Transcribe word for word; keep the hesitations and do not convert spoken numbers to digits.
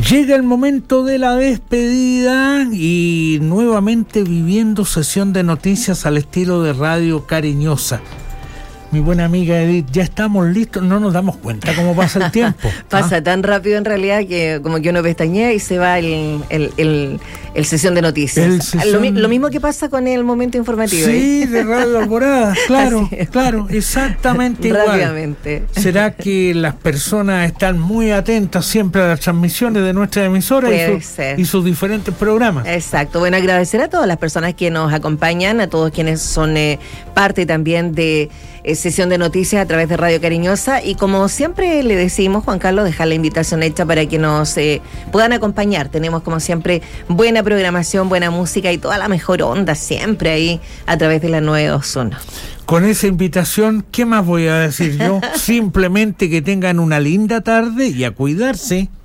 Llega el momento de la despedida y nuevamente viviendo sesión de noticias al estilo de Radio Cariñosa. Mi buena amiga Edith, ya estamos listos, no nos damos cuenta cómo pasa el tiempo. Pasa ¿Ah? tan rápido en realidad que como que uno pestañea y se va el, el, el, el sesión de noticias. El sesión... Lo, lo mismo que pasa con el momento informativo. Sí, ¿eh? de Radio Alborada, claro, claro, exactamente igual. Rápidamente. ¿Será que las personas están muy atentas siempre a las transmisiones de nuestra emisora y, su, y sus diferentes programas? Exacto, bueno, agradecer a todas las personas que nos acompañan, a todos quienes son eh, parte también de eh, sesión de noticias a través de Radio Cariñosa, y como siempre le decimos, Juan Carlos, dejar la invitación hecha para que nos eh, puedan acompañar. Tenemos como siempre buena programación, buena música y toda la mejor onda siempre ahí a través de la nueve dos uno. Con esa invitación, ¿qué más voy a decir yo? Simplemente que tengan una linda tarde y a cuidarse.